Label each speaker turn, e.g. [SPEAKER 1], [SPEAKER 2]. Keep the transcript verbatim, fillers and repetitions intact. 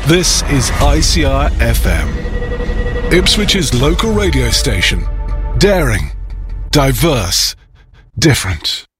[SPEAKER 1] This is I C R F M, Ipswich's local radio station. Daring, diverse, different.